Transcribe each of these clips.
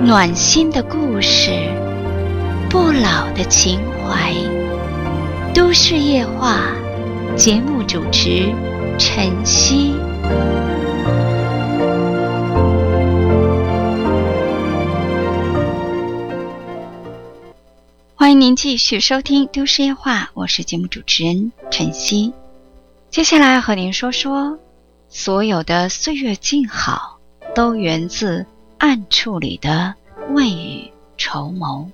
暖心的故事，不老的情怀。都市夜话节目主持晨曦。欢迎您继续收听都市夜话，我是节目主持人晨曦。接下来和您说说，所有的岁月静好都源自暗处里的未雨绸缪。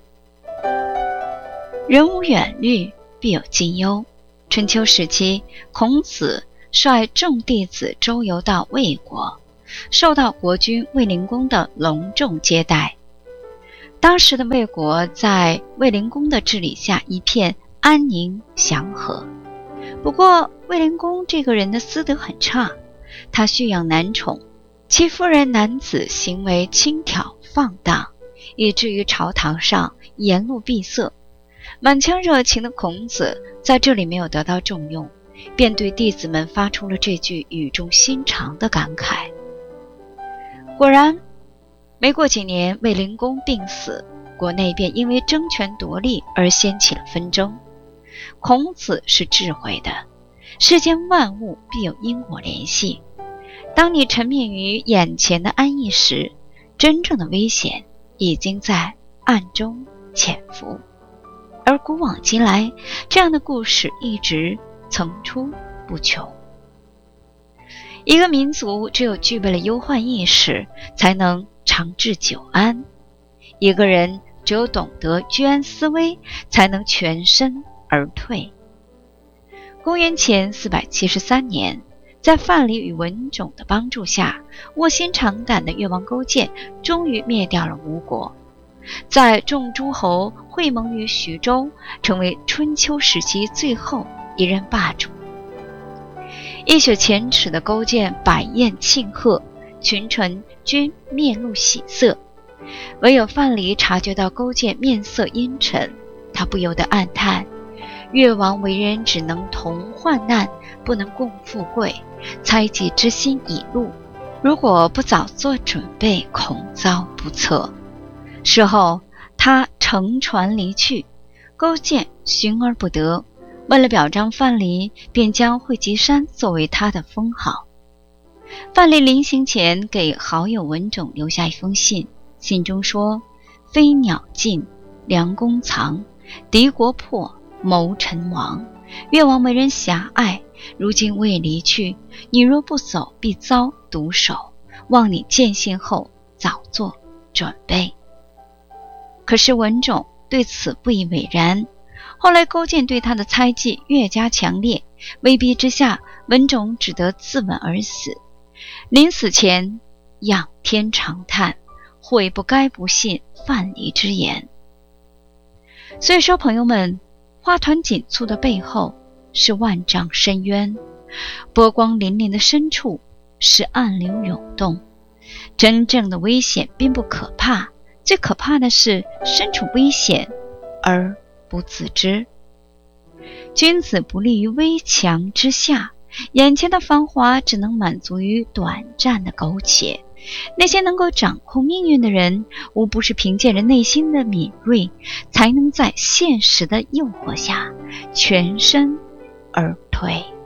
人无远虑，必有近忧。春秋时期，孔子率众弟子周游到魏国，受到国君卫灵公的隆重接待。当时的魏国在卫灵公的治理下一片安宁祥和。不过卫灵公这个人的私德很差，他蓄养男宠，其夫人男子行为轻佻放荡，以至于朝堂上言路闭塞。满腔热情的孔子在这里没有得到重用，便对弟子们发出了这句语重心长的感慨。果然没过几年，卫灵公病死，国内便因为争权夺利而掀起了纷争。孔子是智慧的，世间万物必有因果联系。当你沉湎于眼前的安逸时，真正的危险已经在暗中潜伏。而古往今来，这样的故事一直层出不穷。一个民族只有具备了忧患意识，才能长治久安。一个人只有懂得居安思危，才能全身而退。公元前473年，在范蠡与文种的帮助下，卧薪尝胆的越王勾践终于灭掉了吴国，在众诸侯会盟于徐州，成为春秋时期最后一任霸主。一雪前耻的勾践摆宴庆贺，群臣均面露喜色，唯有范蠡察觉到勾践面色阴沉，他不由得暗叹：越王为人只能同患难，不能共富贵，猜忌之心已露，如果不早做准备，恐遭不测。事后他乘船离去，勾践寻而不得，为了表彰范蠡，便将会稽山作为他的封号。范蠡临行前给好友文种留下一封信，信中说：飞鸟尽，良弓藏，敌国破，谋臣亡。越王为人狭隘，如今我也离去，你若不走，必遭毒手，望你见信后早做准备。可是文种对此不以为然，后来勾践对他的猜忌越加强烈，威逼之下，文种只得自刎而死。临死前仰天长叹，悔不该不信范蠡之言。所以说朋友们，花团锦簇的背后是万丈深渊，波光粼粼的深处是暗流涌动。真正的危险并不可怕，最可怕的是身处危险而不自知。君子不立于危墙之下，眼前的繁华只能满足于短暂的苟且。那些能够掌控命运的人，无不是凭借着内心的敏锐，才能在现实的诱惑下全身而退。